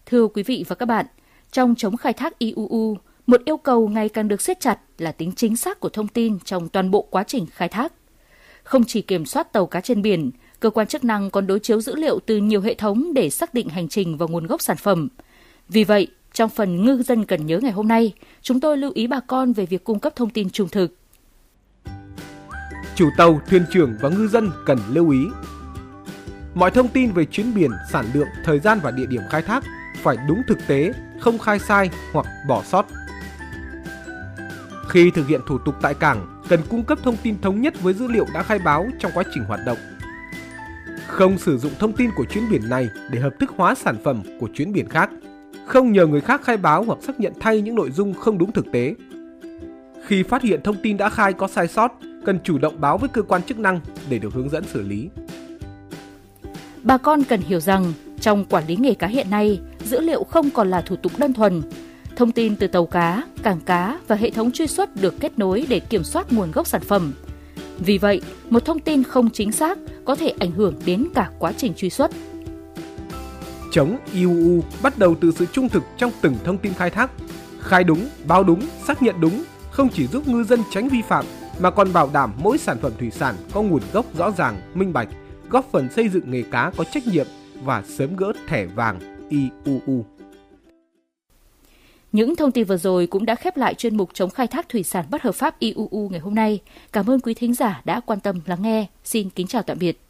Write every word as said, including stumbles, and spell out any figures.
Thưa quý vị và các bạn, trong chống khai thác i u u, một yêu cầu ngày càng được siết chặt là tính chính xác của thông tin trong toàn bộ quá trình khai thác. Không chỉ kiểm soát tàu cá trên biển, cơ quan chức năng còn đối chiếu dữ liệu từ nhiều hệ thống để xác định hành trình và nguồn gốc sản phẩm. Vì vậy, trong phần ngư dân cần nhớ ngày hôm nay, chúng tôi lưu ý bà con về việc cung cấp thông tin trung thực. Chủ tàu, thuyền trưởng và ngư dân cần lưu ý. Mọi thông tin về chuyến biển, sản lượng, thời gian và địa điểm khai thác phải đúng thực tế, không khai sai hoặc bỏ sót. Khi thực hiện thủ tục tại cảng, cần cung cấp thông tin thống nhất với dữ liệu đã khai báo trong quá trình hoạt động. Không sử dụng thông tin của chuyến biển này để hợp thức hóa sản phẩm của chuyến biển khác. Không nhờ người khác khai báo hoặc xác nhận thay những nội dung không đúng thực tế. Khi phát hiện thông tin đã khai có sai sót, cần chủ động báo với cơ quan chức năng để được hướng dẫn xử lý. Bà con cần hiểu rằng, trong quản lý nghề cá hiện nay, dữ liệu không còn là thủ tục đơn thuần. Thông tin từ tàu cá, cảng cá và hệ thống truy xuất được kết nối để kiểm soát nguồn gốc sản phẩm. Vì vậy, một thông tin không chính xác có thể ảnh hưởng đến cả quá trình truy xuất. Chống i u u bắt đầu từ sự trung thực trong từng thông tin khai thác. Khai đúng, báo đúng, xác nhận đúng không chỉ giúp ngư dân tránh vi phạm mà còn bảo đảm mỗi sản phẩm thủy sản có nguồn gốc rõ ràng, minh bạch, góp phần xây dựng nghề cá có trách nhiệm và sớm gỡ thẻ vàng i u u. Những thông tin vừa rồi cũng đã khép lại chuyên mục chống khai thác thủy sản bất hợp pháp i u u ngày hôm nay. Cảm ơn quý thính giả đã quan tâm lắng nghe. Xin kính chào tạm biệt.